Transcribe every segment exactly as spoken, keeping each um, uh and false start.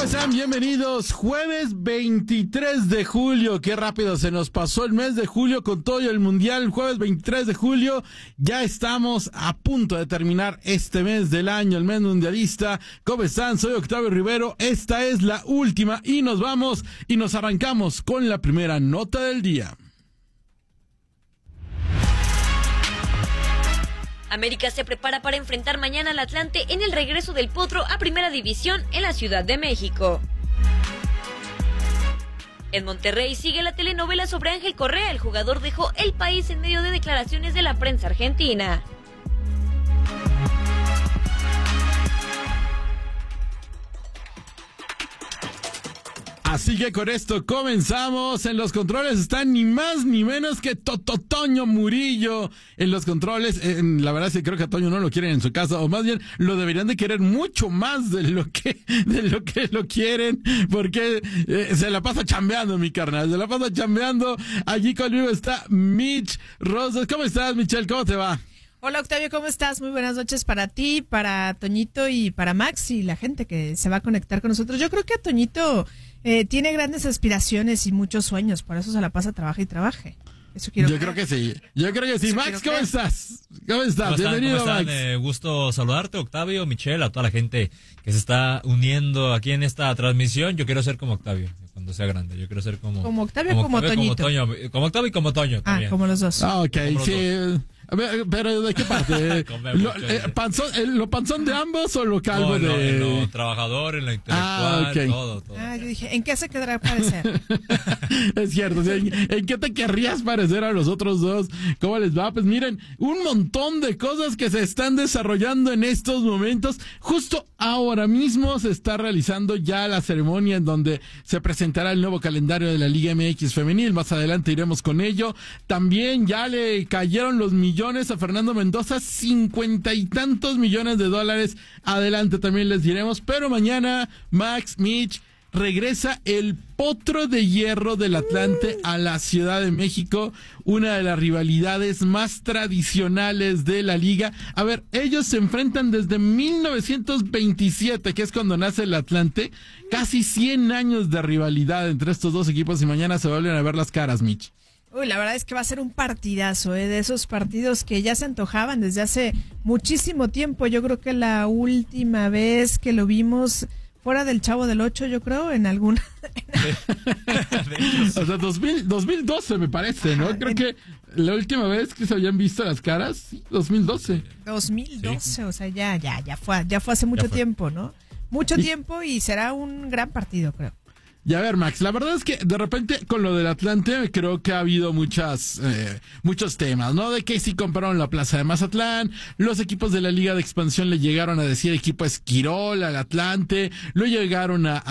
¿Cómo están? Bienvenidos. Jueves veintitrés de julio. Qué rápido se nos pasó el mes de julio con todo y el mundial. Jueves veintitrés de julio. Ya estamos a punto de terminar este mes del año, el mes mundialista. ¿Cómo están? Soy Octavio Rivero. Esta es la última y nos vamos y nos arrancamos con la primera nota del día. América se prepara para enfrentar mañana al Atlante en el regreso del Potro a Primera División en la Ciudad de México. En Monterrey sigue la telenovela sobre Ángel Correa. El jugador dejó el país en medio de declaraciones de la prensa argentina. Así que con esto comenzamos. En los controles están ni más ni menos que Toño Murillo. En los controles, en, la verdad es que creo que a Toño no lo quieren en su casa, o más bien lo deberían de querer mucho más de lo que de lo que lo quieren, porque eh, se la pasa chambeando, mi carnal, se la pasa chambeando. Allí conmigo está Mitch Rosas. ¿Cómo estás, Michelle? ¿Cómo te va? Hola, Octavio, ¿cómo estás? Muy buenas noches para ti, para Toñito y para Max y la gente que se va a conectar con nosotros. Yo creo que a Toñito eh, tiene grandes aspiraciones y muchos sueños, por eso se la pasa, trabaja y trabaje. Eso quiero Yo creer. creo que sí, yo creo que sí. Eso Max, ¿cómo creer. estás? ¿Cómo estás? ¿Cómo están? Bienvenido, ¿Cómo están? Max. Eh, gusto saludarte, Octavio, Michelle, a toda la gente que se está uniendo aquí en esta transmisión. Yo quiero ser como Octavio, cuando sea grande. Yo quiero ser como... Como Octavio o como Octavio, Toñito. Como, Toño, como Octavio y como Toño Ah, también. como los dos. Ah, ok, Como los sí. A ver, pero ¿de qué parte? lo, eh, panzón, eh, ¿Lo panzón de ambos o lo calvo No, en lo, de...? en lo trabajador, en lo intelectual, Ah, okay. todo, todo. Ah, yo dije, ¿en qué se quedará parecer? Es cierto, o sea, ¿en, ¿en qué te querrías parecer a los otros dos? ¿Cómo les va? Pues miren, un montón de cosas que se están desarrollando en estos momentos. Justo ahora mismo se está realizando ya la ceremonia en donde se presentará el nuevo calendario de la Liga M X Femenil. Más adelante iremos con ello. También ya le cayeron los millones a Fernando Mendoza, cincuenta y tantos millones de dólares. Adelante también les diremos, pero mañana, Max, Mitch, regresa el Potro de Hierro del Atlante a la Ciudad de México, una de las rivalidades más tradicionales de la liga. A ver, ellos se enfrentan desde mil novecientos veintisiete, que es cuando nace el Atlante. Casi cien años de rivalidad entre estos dos equipos y mañana se vuelven a ver las caras, Mitch. Uy, la verdad es que va a ser un partidazo, ¿eh? De esos partidos que ya se antojaban desde hace muchísimo tiempo. Yo creo que la última vez que lo vimos fuera del Chavo del Ocho, yo creo, en alguna... O sea, dos mil, dos mil doce me parece, ¿no? Creo que la última vez que se habían visto las caras, sí, dos mil doce. dos mil doce, sí. O sea, ya, ya, ya fue, ya fue hace mucho tiempo, ¿no? Mucho y, tiempo y será un gran partido, creo. Y a ver, Max, la verdad es que de repente con lo del Atlante creo que ha habido muchas, eh, muchos temas, ¿no? De que si compraron la plaza de Mazatlán, los equipos de la Liga de Expansión le llegaron a decir equipo Esquirol al Atlante, lo llegaron a,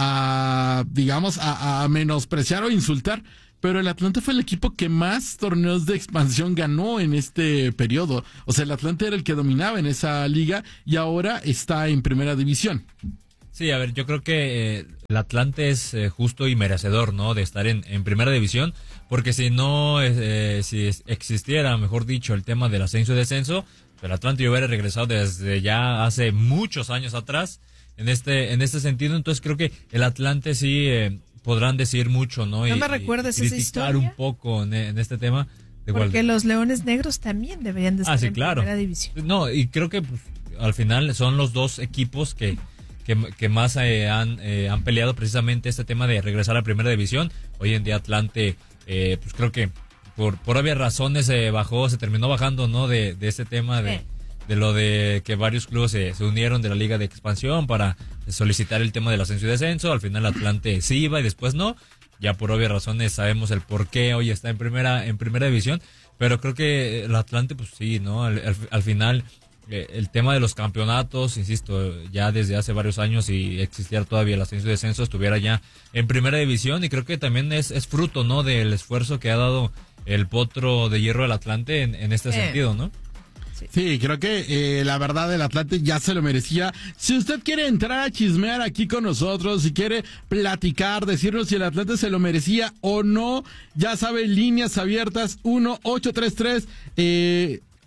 a digamos, a, a menospreciar o insultar. Pero el Atlante fue el equipo que más torneos de expansión ganó en este periodo. O sea, el Atlante era el que dominaba en esa liga y ahora está en Primera División. Sí, a ver, yo creo que eh, el Atlante es eh, justo y merecedor, ¿no? De estar en, en Primera División, porque si no, eh, si existiera, mejor dicho, el tema del ascenso y descenso, el Atlante hubiera regresado desde ya hace muchos años atrás en este en este sentido. Entonces creo que el Atlante sí eh, podrán decir mucho, ¿no? No y, me recuerdes y esa criticar historia. un poco en, en este tema. De Porque igual. los Leones Negros también deberían de estar ah, sí, en claro. Primera División. No, y creo que pues, al final son los dos equipos que que, que más eh, han eh, han peleado precisamente este tema de regresar a Primera División. Hoy en día Atlante, eh, pues creo que por por obvias razones se eh, bajó, se terminó bajando, ¿no? De, de este tema de, sí. de lo de que varios clubes se, se unieron de la Liga de Expansión para solicitar el tema del ascenso y descenso. Al final Atlante sí iba y después no. Ya por obvias razones sabemos el por qué hoy está en primera en primera división, pero creo que el Atlante pues sí, ¿no? Al, al, al final eh, el tema de los campeonatos, insisto, ya desde hace varios años y existiera todavía el ascenso y descenso, estuviera ya en primera división, y creo que también es, es fruto, ¿no? Del esfuerzo que ha dado el Potro de Hierro del Atlante en, en este eh. sentido, ¿no? Sí, creo que eh, la verdad el Atlante ya se lo merecía. Si usted quiere entrar a chismear aquí con nosotros, si quiere platicar, decirnos si el Atlante se lo merecía o no, ya sabe, líneas abiertas, uno ocho tres tres, eh...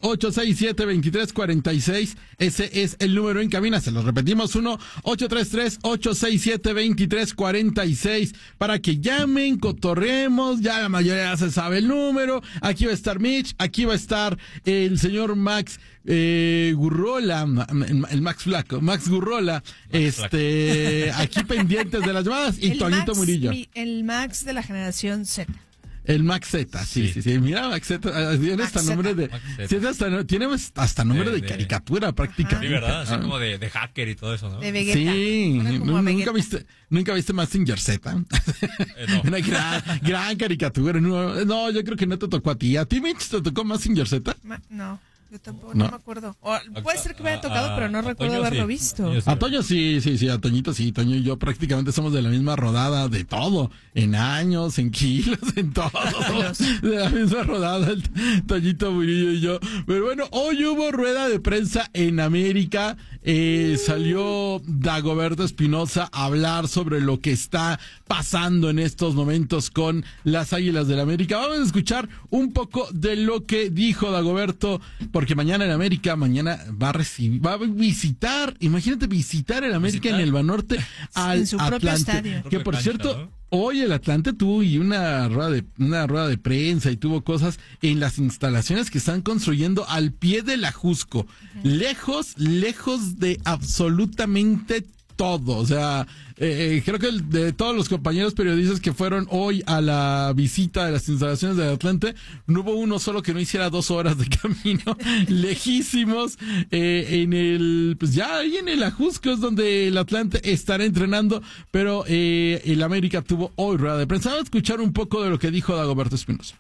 ocho seis siete, dos tres cuatro seis. Ese es el número en cabina. Se los repetimos, uno ocho tres tres, ocho seis siete, dos tres cuatro seis, para que llamen, cotorremos. Ya la mayoría ya se sabe el número. Aquí va a estar Mitch, aquí va a estar el señor Max eh, Gurrola, el Max Flaco, Max Gurrola, Max este, Flaco. Aquí pendientes de las llamadas, y el Toñito Max, Murillo. Mi, el Max de la generación Z. El Max Z, sí, sí, sí, sí. Mira, Max Z, tiene hasta Max nombre de, sí, hasta, tiene hasta nombre de, de caricatura de, prácticamente. Sí, ¿verdad? Así como de, de hacker y todo eso, ¿no? De Vegeta. Sí, nunca viste, nunca viste Mazinger Z. Eh, no. Una gran, gran caricatura. No, no, yo creo que no te tocó a ti. ¿A ti, Mitch, te tocó Mazinger Z? Ma, no. Yo tampoco, no, no me acuerdo. O, puede ser que me haya tocado, a, pero no recuerdo Toño, haberlo sí. visto. Sí. A Toño sí, sí, sí, a Toñito sí. Toño y yo prácticamente somos de la misma rodada de todo. En años, en kilos, en todo. De la misma rodada, el Toñito Murillo y yo. Pero bueno, hoy hubo rueda de prensa en América. Eh, salió Dagoberto Espinosa a hablar sobre lo que está pasando en estos momentos con las Águilas del América. Vamos a escuchar un poco de lo que dijo Dagoberto, porque mañana en América, mañana va a recibir, va a visitar, imagínate visitar el América ¿Visitar? en el Banorte al en su propio Atlante. estadio. Que por cancha, cierto, ¿no? Hoy el Atlante tuvo y una rueda de una rueda de prensa y tuvo cosas en las instalaciones que están construyendo al pie de la Jusco, uh-huh. lejos, lejos de absolutamente todo. O sea, eh, creo que el, de todos los compañeros periodistas que fueron hoy a la visita de las instalaciones del Atlante, no hubo uno solo que no hiciera dos horas de camino, lejísimos, eh, en el, pues ya ahí en el Ajusco es donde el Atlante estará entrenando, pero eh, el América tuvo hoy rueda de prensa. Vamos a escuchar un poco de lo que dijo Dagoberto Espinosa.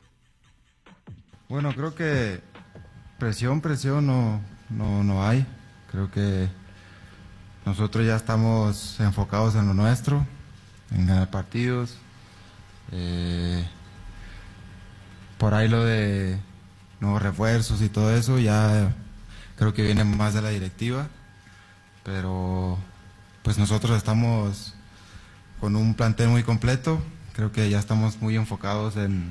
Bueno, creo que presión, presión no, no, no hay. Creo que nosotros ya estamos enfocados en lo nuestro, en ganar partidos. Eh, por ahí lo de nuevos refuerzos y todo eso, ya creo que viene más de la directiva. Pero pues nosotros estamos con un plantel muy completo. Creo que ya estamos muy enfocados en,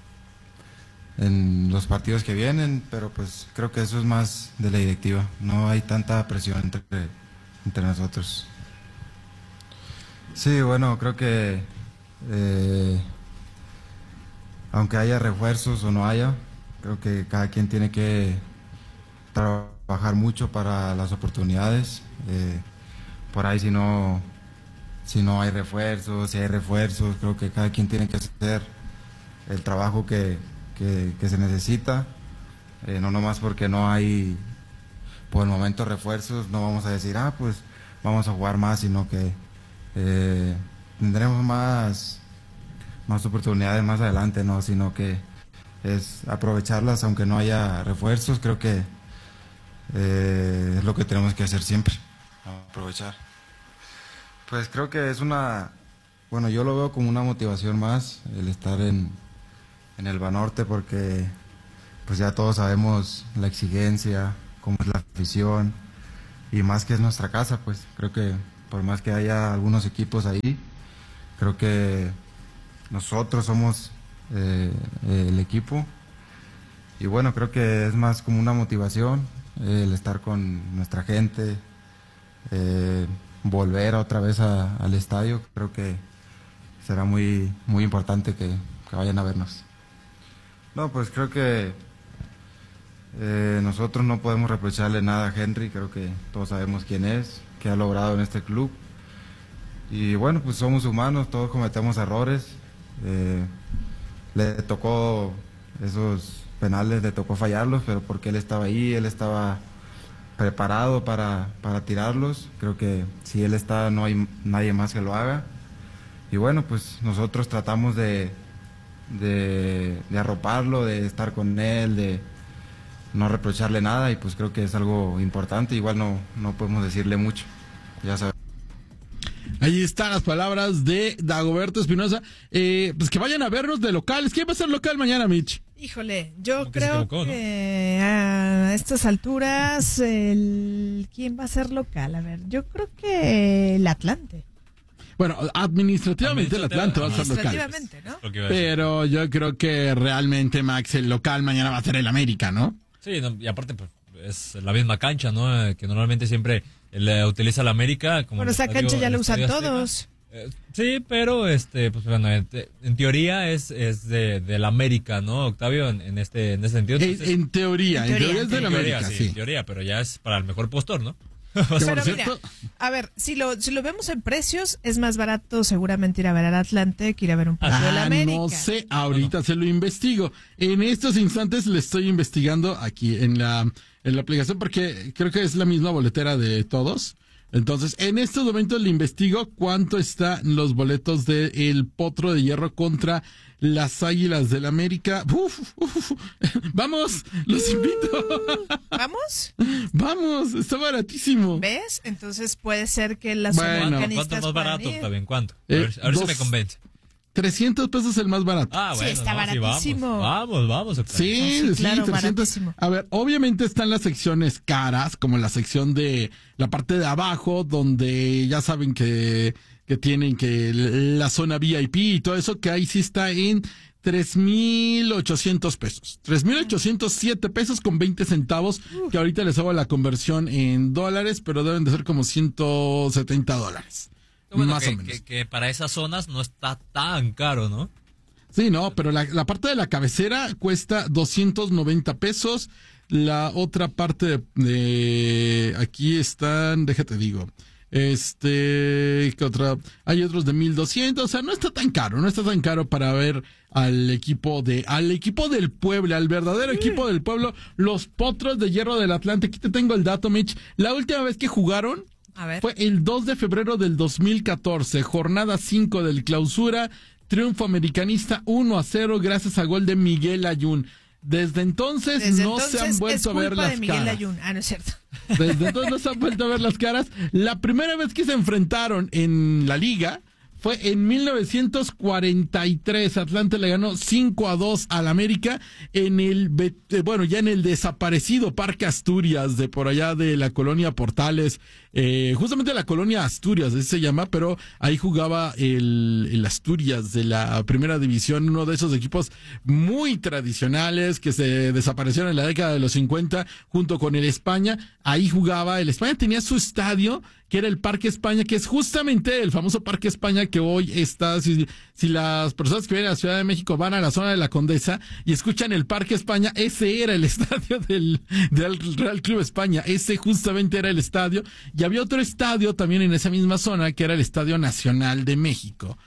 en los partidos que vienen, pero pues creo que eso es más de la directiva. No hay tanta presión entre... entre nosotros. Sí, bueno, creo que eh, aunque haya refuerzos o no haya, creo que cada quien tiene que trabajar mucho para las oportunidades. Eh, por ahí si no, si no hay refuerzos, si hay refuerzos, creo que cada quien tiene que hacer el trabajo que, que, que se necesita. Eh, no nomás porque no hay por el momento refuerzos, no vamos a decir, ah, pues vamos a jugar más, sino que eh, tendremos más, más oportunidades más adelante, ¿no? Sino que es aprovecharlas aunque no haya refuerzos. Creo que eh, es lo que tenemos que hacer siempre, aprovechar. Pues creo que es una, bueno, yo lo veo como una motivación más el estar en, en el Banorte, porque pues ya todos sabemos la exigencia, cómo es la afición, y más que es nuestra casa. Pues creo que por más que haya algunos equipos ahí, creo que nosotros somos eh, el equipo, y bueno, creo que es más como una motivación eh, el estar con nuestra gente, eh, volver otra vez a, al estadio. Creo que será muy, muy importante que, que vayan a vernos. No, pues creo que Eh, nosotros no podemos reprocharle nada a Henry. Creo que todos sabemos quién es, qué ha logrado en este club, y bueno, pues somos humanos, todos cometemos errores. Eh, le tocó esos penales, le tocó fallarlos, pero porque él estaba ahí, él estaba preparado para, para tirarlos. Creo que si él está, no hay nadie más que lo haga, y bueno, pues nosotros tratamos de, de, de arroparlo, de estar con él, de no reprocharle nada, y pues creo que es algo importante. Igual no, no podemos decirle mucho, ya sabes. Ahí están las palabras de Dagoberto Espinosa. Eh, pues que vayan a vernos de locales. ¿Quién va a ser local mañana, Mitch? Híjole, yo que creo equivocó, que ¿no? a estas alturas, el... ¿quién va a ser local? A ver, yo creo que el Atlante. Bueno, administrativamente el Atlante va a ser local. Administrativamente, ¿no? Pero yo creo que realmente, Max, el local mañana va a ser el América, ¿no? Sí, no, y aparte pues, es la misma cancha, ¿no? Eh, que normalmente siempre la utiliza la América. Como Bueno, esa cancha ya la usan todos. Eh, sí, pero este, pues bueno, en, en teoría es, es de, de la América, ¿no, Octavio? En, en este, en ese sentido. Entonces, en, en teoría, en teoría es de la América, teoría, sí, sí. En teoría, pero ya es para el mejor postor, ¿no? Pero mira, a ver, si lo, si lo vemos en precios, es más barato seguramente ir a ver al Atlante que ir a ver un partido ah, de la América. No sé, ahorita no, no. se lo investigo. En estos instantes le estoy investigando aquí en la, en la aplicación porque creo que es la misma boletera de todos. Entonces, en estos momentos le investigo cuánto están los boletos de El Potro de Hierro contra las Águilas del América. Uf, uf, uf. Vamos, los invito. ¿Vamos? Vamos, está baratísimo. ¿Ves? Entonces puede ser que las bueno, ¿cuánto más barato, Octavio? ¿Cuánto? A Eh, ver, a ver dos, si me convence. trescientos pesos el más barato. Ah, bueno, sí, está no, baratísimo. Sí, vamos, vamos, vamos. Sí, sí, sí, claro, trescientos. baratísimo. A ver, obviamente están las secciones caras, como la sección de la parte de abajo, donde ya saben que, que tienen que la zona V I P y todo eso, que ahí sí está en tres mil ochocientos pesos. tres mil ochocientos siete pesos con veinte centavos, uh. que ahorita les hago la conversión en dólares, pero deben de ser como ciento setenta dólares. Bueno, más que, o menos. Que, que para esas zonas no está tan caro, ¿no? Sí, no, pero la, la parte de la cabecera cuesta doscientos noventa pesos. La otra parte de, de aquí están, déjate digo, este, ¿qué otra? Hay otros de mil doscientos, o sea, no está tan caro, no está tan caro para ver al equipo de, al equipo del pueblo, al verdadero mm. equipo del pueblo, los Potros de Hierro del Atlante. Aquí te tengo el dato, Mitch. La última vez que jugaron A ver. fue el dos de febrero del dos mil catorce, jornada cinco del Clausura, triunfo americanista uno a cero gracias a gol de Miguel Ayun. Desde entonces Desde no entonces se han vuelto a ver las de Miguel caras. Ayun. Ah, no es cierto. Desde entonces no se han vuelto a ver las caras. La primera vez que se enfrentaron en la liga fue en mil novecientos cuarenta y tres. Atlante le ganó cinco a dos al América en el, bueno, ya en el desaparecido Parque Asturias de por allá de la colonia Portales, eh, justamente la colonia Asturias, así se llama, pero ahí jugaba el, el Asturias de la primera división, uno de esos equipos muy tradicionales que se desaparecieron en la década de los cincuenta junto con el España. Ahí jugaba, el España tenía su estadio, que era el Parque España, que es justamente el famoso Parque España que hoy está, si, si las personas que vienen a la Ciudad de México van a la zona de la Condesa y escuchan el Parque España, ese era el estadio del, del Real Club España, ese justamente era el estadio, y había otro estadio también en esa misma zona, que era el Estadio Nacional de México,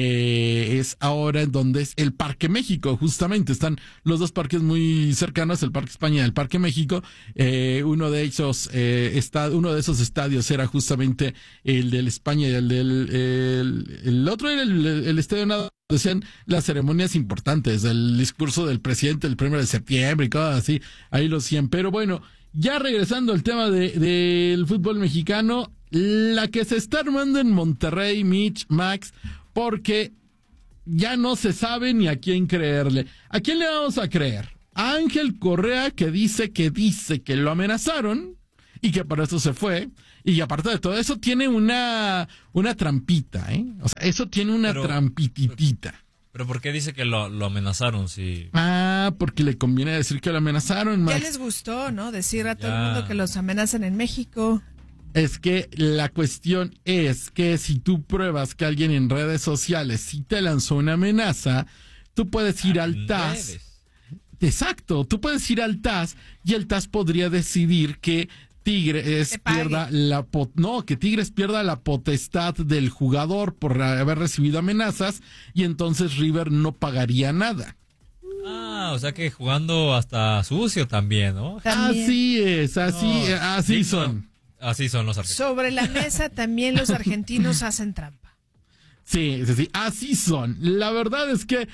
que es ahora en donde es el Parque México, justamente están los dos parques muy cercanos, el Parque España y el Parque México. Eh, uno de esos eh, está, uno de esos estadios era justamente el del España y el del el, el otro era el, el estadio nada, decían las ceremonias importantes, el discurso del presidente el primero de septiembre y cosas así, ahí lo hacían. Pero bueno, ya regresando al tema de del fútbol mexicano, la que se está armando en Monterrey, Mitch, Max, porque ya no se sabe ni a quién creerle. ¿A quién le vamos a creer? A Ángel Correa, que dice que dice que lo amenazaron y que por eso se fue. Y aparte de todo eso, tiene una, una trampita, ¿eh? O sea, eso tiene una pero, trampititita. ¿Pero por qué dice que lo, lo amenazaron? Si... Ah, porque le conviene decir que lo amenazaron, Max. Ya les gustó, ¿no? Decir a todo ya. el mundo que los amenazan en México. Es que la cuestión es que si tú pruebas que alguien en redes sociales sí te lanzó una amenaza, tú puedes ir al T A S. Exacto, tú puedes ir al T A S y el T A S podría decidir que Tigres pierda la pot- no, que Tigres pierda la potestad del jugador por haber recibido amenazas y entonces River no pagaría nada. Ah, o sea que jugando hasta sucio también, ¿no? También. Así es, así, no, así sí, son. Así son los argentinos. Sobre la mesa también los argentinos hacen trampa. Sí, sí, sí, así son. La verdad es que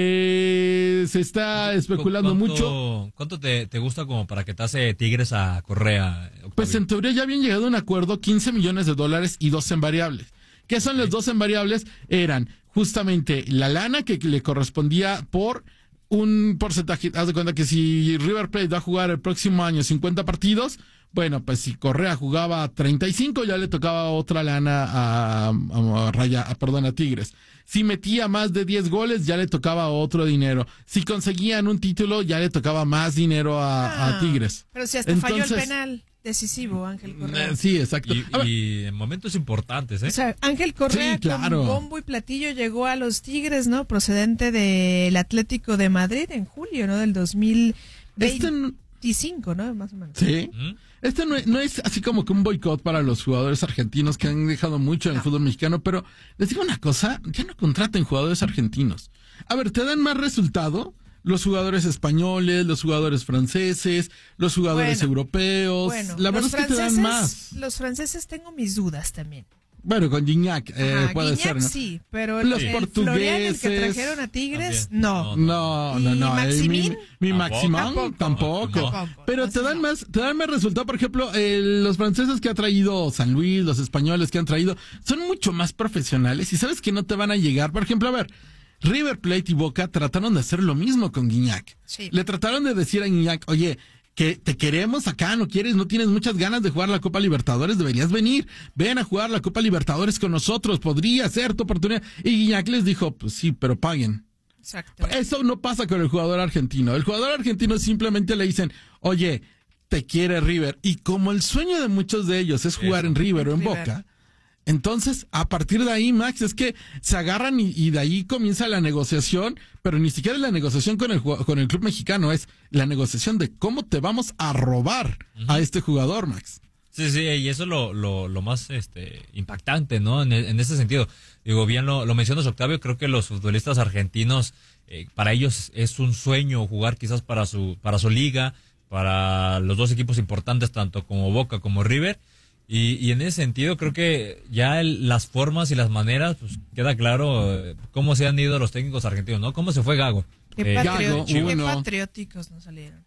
eh, se está especulando ¿Cuánto, mucho. ¿Cuánto te, te gusta como para que te hace Tigres a Correa, Octavio? Pues en teoría ya habían llegado a un acuerdo, quince millones de dólares y dos en variables. ¿Qué son los dos en variables? Eran justamente la lana que le correspondía por un porcentaje. Haz de cuenta que si River Plate va a jugar el próximo año cincuenta partidos, Bueno, pues si Correa jugaba treinta y cinco, ya le tocaba otra lana a, a, a Raya, a, perdón, a Tigres. Si metía más de diez goles, ya le tocaba otro dinero. Si conseguían un título, ya le tocaba más dinero a, Ah, a Tigres. Pero si hasta Entonces, falló el penal decisivo, Ángel Correa. eh, Sí, exacto. Y, A ver, y en momentos importantes, ¿eh? O sea, Ángel Correa Sí, claro. con bombo y platillo llegó a los Tigres, ¿no? Procedente del Atlético de Madrid en julio, ¿no? Del dos mil veinticinco, este, ¿no? Más o menos. sí. ¿Mm? Este no es, no es así como que un boicot para los jugadores argentinos que han dejado mucho en el No. fútbol mexicano, pero les digo una cosa, ya no contraten jugadores argentinos. A ver, te dan más resultado los jugadores españoles, los jugadores franceses, los jugadores Bueno, europeos. Bueno, la verdad los es que te dan franceses- más. Los franceses tengo mis dudas también. Bueno, con Gignac eh, Ajá, puede Guiñac ser, ¿no? sí, pero el, Los el Florian, el que portugueses, trajeron a Tigres, también. no. No, ¿Y no, no. el Maximín? Mi, mi Tampoco. Maximán Tampoco. tampoco. Tampoco. Pero Así te dan no. más, te dan más resultado. Por ejemplo, eh, los franceses que ha traído San Luis, los españoles que han traído, son mucho más profesionales y sabes que no te van a llegar. Por ejemplo, a ver, River Plate y Boca trataron de hacer lo mismo con Gignac. Sí. Le trataron de decir a Gignac, oye, que te queremos acá, no quieres, no tienes muchas ganas de jugar la Copa Libertadores, deberías venir, ven a jugar la Copa Libertadores con nosotros, podría ser tu oportunidad. Y Gignac les dijo, pues sí, pero paguen. Exacto. Eso no pasa con el jugador argentino. El jugador argentino simplemente le dicen, oye, te quiere River. Y como el sueño de muchos de ellos es jugar Eso. en River o en River. Boca, entonces, a partir de ahí, Max, es que se agarran y, y de ahí comienza la negociación, pero ni siquiera es la negociación con el, ju- con el club mexicano, es la negociación de cómo te vamos a robar a este jugador, Max. Sí, sí, y eso es lo, lo, lo más este, impactante, ¿no? En, en ese sentido. Digo, bien lo, lo mencionas, Octavio, creo que los futbolistas argentinos, eh, para ellos es un sueño jugar quizás para su, para su liga, para los dos equipos importantes, tanto como Boca como River. Y, y en ese sentido creo que ya el- las formas y las maneras, pues queda claro eh, cómo se han ido los técnicos argentinos, ¿no? ¿Cómo se fue Gago? Qué, Eh, patrió- Gago, qué uno. patrióticos nos salieron.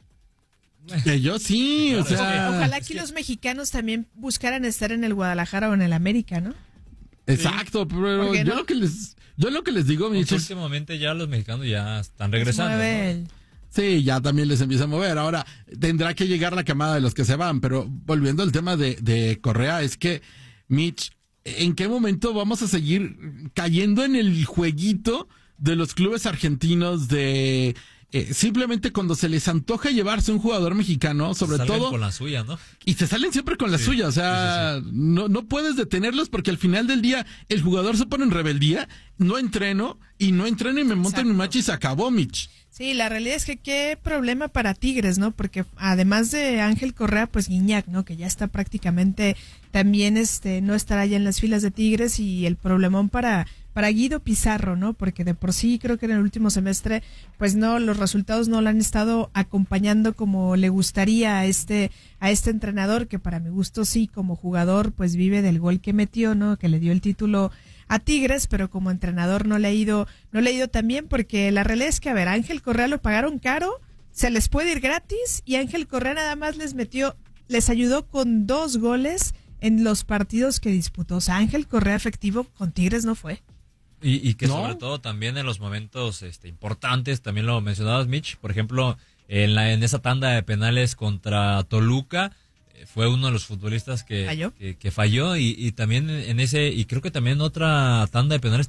Ellos sí, Sí, o claro, sea, Ojalá aquí los mexicanos también buscaran estar en el Guadalajara o en el América, ¿no? exacto, pero ¿Por qué yo no? lo que les, yo lo que les digo, Porque Mitch, es- últimamente ya los mexicanos ya están Se regresando. mueve ¿no? el- sí, ya también les empieza a mover. Ahora, tendrá que llegar la camada de los que se van, pero volviendo al tema de, de Correa, es que, Mitch, ¿en qué momento vamos a seguir cayendo en el jueguito de los clubes argentinos de eh, simplemente cuando se les antoja llevarse un jugador mexicano, sobre Salgan todo, con la suya, ¿no? y se salen siempre con la Sí, suya, o sea, No, no puedes detenerlos porque al final del día el jugador se pone en rebeldía, no entreno, y no entreno y me monto en mi Exacto. macho y se acabó, Mitch. Sí, la realidad es que qué problema para Tigres, ¿no? Porque además de Ángel Correa, pues Guiñac, ¿no? Que ya está prácticamente también este no estará ya en las filas de Tigres y el problemón para para Guido Pizarro, ¿no? Porque de por sí creo que en el último semestre pues no los resultados no lo han estado acompañando como le gustaría a este a este entrenador que para mi gusto sí como jugador pues vive del gol que metió, ¿no? Que le dio el título a Tigres, pero como entrenador no le ha ido, no le ha ido tan bien porque la realidad es que, a ver, Ángel Correa lo pagaron caro, se les puede ir gratis y Ángel Correa nada más les metió, les ayudó con dos goles en los partidos que disputó. O sea, Ángel Correa efectivo con Tigres no fue. Y, y que ¿No? sobre todo también en los momentos este, importantes, también lo mencionabas, Mitch, por ejemplo, en, la, en esa tanda de penales contra Toluca, eh, fue uno de los futbolistas que ¿Falló? que, que falló y, y también en ese, y creo que también otra tanda de penales